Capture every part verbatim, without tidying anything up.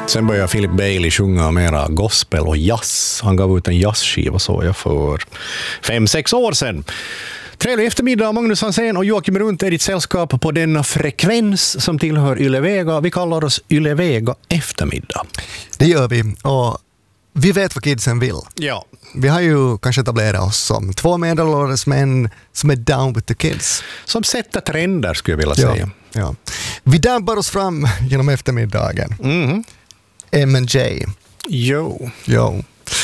Sen började Philip Bailey sjunga mera gospel och jazz. Han gav ut en jazzskiva så jag för fem, sex år sedan. Trevlig eftermiddag, Magnus Hansén och Joakim Runt är ditt sällskap på denna frekvens som tillhör Yle Vega. Vi kallar oss Yle Vega eftermiddag. Det gör vi, och vi vet vad kidsen vill. Ja. Vi har ju kanske etablerat oss som två medelålders män som är down with the kids. Som sätter trender skulle jag vilja Ja, säga. ja. Vi dabbar oss fram genom eftermiddagen. Mm. M and J. Jo. Jo.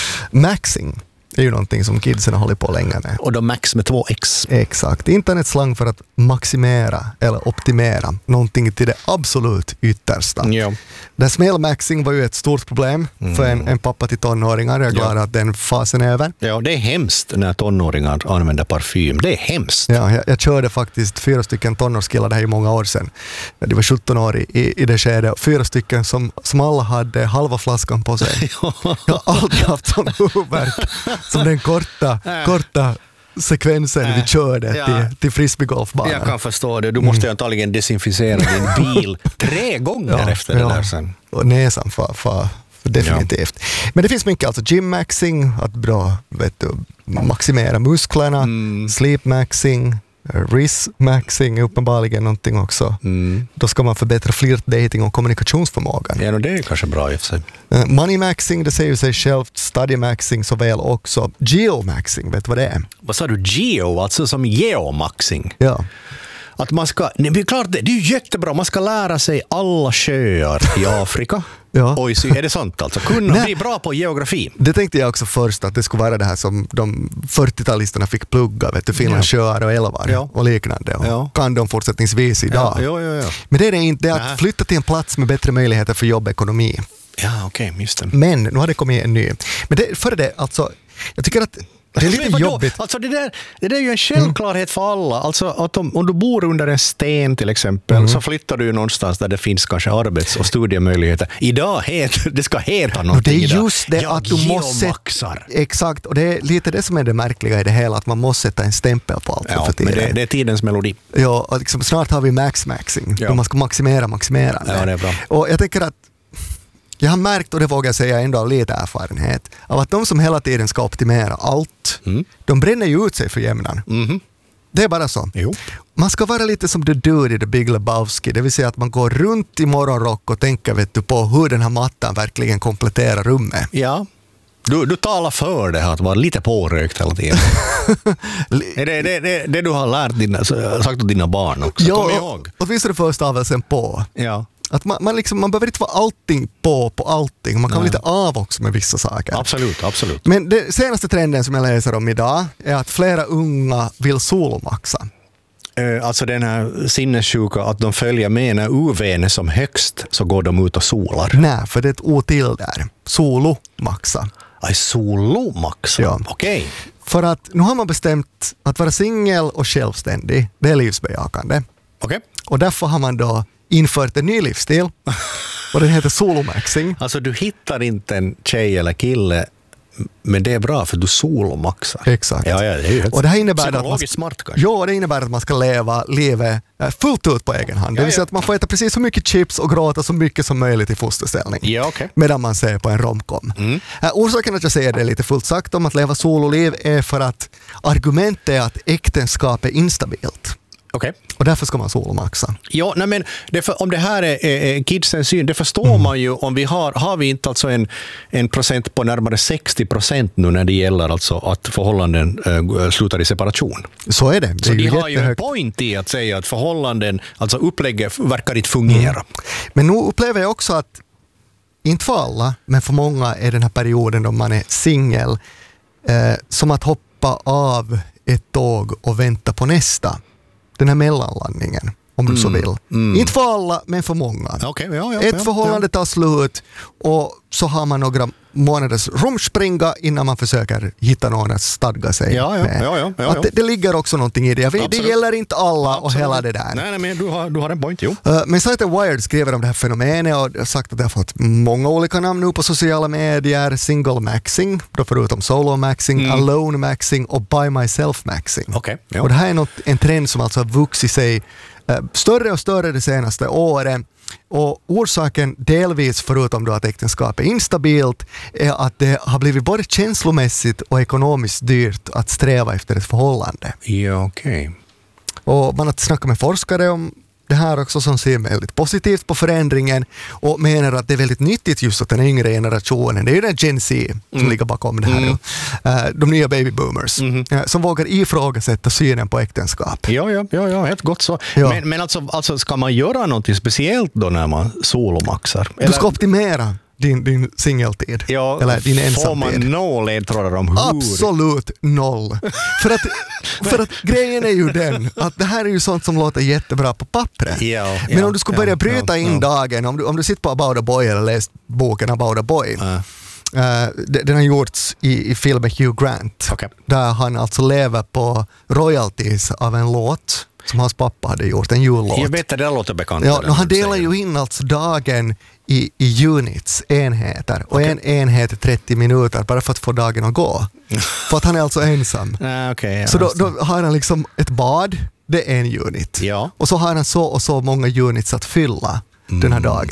Maxing är ju någonting som kidsen har hållit på länge med. Och då Max med två X. Exakt. Internetslang för att maximera eller optimera någonting till det absolut yttersta. Ja. Det smell-maxing var ju ett stort problem mm. för en, en pappa till tonåringar. Jag är glad ja. att den fasen är över. Ja, det är hemskt när tonåringar använder parfym. Det är hemskt. Ja, jag, jag körde faktiskt fyra stycken tonårskillar det här i många år sedan. Det var sjutton år i, i det skedet. Fyra stycken som, som alla hade halva flaskan på sig. Jag har aldrig haft sån huvudvärk som den korta, korta sekvensen äh, vi körde ja. till, till frisbeegolfbanan. Jag kan förstå det. Du måste ju antagligen desinficera din bil tre gånger ja, efter ja. det där sen. Och näsan för, för, för definitivt. Ja. Men det finns mycket, alltså gym-maxing, att bra vet du, maximera musklerna, mm. sleep-maxing, risk-maxing är uppenbarligen någonting också. Mm. Då ska man förbättra flirt-dating och kommunikationsförmågan. Ja, det är kanske bra i och för sig. Uh, money-maxing, det säger ju sig självt. Study-maxing såväl också. Geo-maxing, vet du vad det är? Vad sa du? Geo, alltså som geomaxing? Ja. Att man ska, nej, det är klart, det är ju jättebra. Man ska lära sig alla sjöar i Afrika. Ja. Oj, är det sant alltså? Kunna nej. bli bra på geografi. Det tänkte jag också först, att det skulle vara det här som de fyrtiotalisterna fick plugga, vet du, Finlands ja. sjöar och älvar ja. och liknande. Och ja. kan de fortsättningsvis idag. Ja. Ja, ja, ja. Men det är det inte, det är att flytta till en plats med bättre möjligheter för jobbekonomi. Ja, okej, okay, just det. Men nu har det kommit en ny. Men det, för det, alltså, jag tycker att det är lite men jobbigt. Alltså det, där, det där är ju en självklarhet mm. för alla. Alltså att om, om du bor under en sten till exempel mm. så flyttar du ju någonstans där det finns kanske arbets- och studiemöjligheter. Idag heter, det ska heta någonting. Det är just det jag att du måste... Exakt, och det är lite det som är det märkliga i det hela, att man måste sätta en stämpel på allt. Ja, för tiden. Men det, det är tidens melodi. Ja, och liksom, snart har vi max-maxing. Ja. Man ska maximera, maximera. Ja, det är bra. Och jag tänker att jag har märkt, och det vågar jag säga ändå av lite erfarenhet, av att de som hela tiden ska optimera allt, mm. de bränner ju ut sig för jämnan. Mm. Det är bara så. Jo. Man ska vara lite som The Dude i The Big Lebowski, det vill säga att man går runt i morgonrock och tänker vet du, på hur den här mattan verkligen kompletterar rummet. Ja. Du, du talar för det här att vara lite pårökt hela tiden. är det, det, det, det du har lärt dina, sagt åt dina barn också? Ja, kom ihåg. Och, och visst är det förstavelsen på. Ja. Att man, man, liksom, man behöver inte vara allting på på allting. Man kan vara lite av också med vissa saker. Absolut, absolut. Men det senaste trenden som jag läser om idag är att flera unga vill solmaxa. Uh, alltså den här sinnessjuka att de följer med när U V är som högst så går de ut och solar. Nej, för det är ett O till där. Solomaxa. Aj, solomaxa? Ja. Okej. Okay. För att nu har man bestämt att vara singel och självständig, det är livsbejakande. Okej. Okay. Och därför har man då infört en ny livsstil och den heter solomaxing. Alltså du hittar inte en tjej eller kille, men det är bra för du solomaxar. Exakt. Ja, ja, det är ju och det här innebär att man, smart kanske. Ja, det innebär att man ska leva livet fullt ut på egen hand. Ja, det vill säga att man får äta precis så mycket chips och gråta så mycket som möjligt i fosterställning. Ja, okay. Medan man ser på en romcom. Mm. Uh, orsaken att jag säger det lite fullt sagt om att leva sololiv är för att argumentet är att äktenskap är instabilt. Okay. Och därför ska man solomaxa. Ja, nej men det för, om det här är, är kidsens syn, det förstår mm. man ju om vi har, har vi inte alltså en, en procent på närmare sextio procent nu när det gäller alltså att förhållanden äh, slutar i separation. Så är det. det Så är de ju har ju en point i att säga att förhållanden, alltså upplägget verkar inte fungera. Mm. Men nu upplever jag också att inte för alla, men för många är den här perioden då man är singel eh, som att hoppa av ett tåg och vänta på nästa. Den här mellanlandningen, om mm. du så vill. Mm. Inte för alla, men för många. Okay, ja, ja, Ett ja, förhållande ja. tar slut och så har man några månaders rumspringa innan man försöker hitta någon att stadga sig ja, ja, med. Ja, ja, ja, att det, det ligger också någonting i det. Absolut. Det gäller inte alla Absolut. och hela det där. Nej, nej men du har, du har en point, jo. Uh, men sajten Wired skriver om det här fenomenet och har sagt att det har fått många olika namn nu på sociala medier. Single maxing, då förutom solo maxing, mm. alone maxing och by myself maxing. Okay, ja. Och det här är något, en trend som alltså har vuxit sig uh, större och större det senaste året. Och orsaken delvis, förutom då att äktenskapet är instabilt, är att det har blivit både känslomässigt och ekonomiskt dyrt att sträva efter ett förhållande. Ja, okej. Okay. Och man har snackat med forskare om det här också som ser väldigt positivt på förändringen och menar att det är väldigt nyttigt just att den yngre generationen, det är ju den Gen Z som mm. ligger bakom det här mm. nu, de nya baby boomers mm. som vågar ifrågasätta synen på äktenskap. Ja, ja, ja, ja helt gott så. Ja. Men, men alltså, alltså ska man göra något speciellt då när man solomaxar? Eller? Du ska optimera din, din singeltid. Ja, eller din ensamtid. Får man noll ledtrådar om hur? Absolut noll. för, att, för att grejen är ju den att det här är ju sånt som låter jättebra på pappret. Ja, Men ja, om du skulle ja, börja bryta ja, in ja. dagen, om du, om du sitter på About a Boy eller läst boken About a Boy, Uh. Uh, den har gjorts i, i filmen Hugh Grant, Okay. där han alltså lever på royalties av en låt som hans pappa hade gjort, en jullåt. Jag vet att det låter bekant. Ja, han delar ju in alltså dagen i, i units, enheter. Och Okay. en enhet är trettio minuter bara för att få dagen att gå. För att han är alltså ensam. Ah, okay, ja, så då, då har han liksom ett bad, det är en unit. Ja. Och så har han så och så många units att fylla mm. den här dagen.